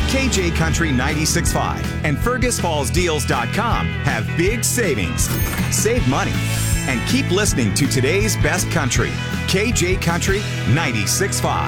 KJ Country 96.5 and FergusFallsDeals.com have big savings. Save money and keep listening to today's best country, KJ Country 96.5.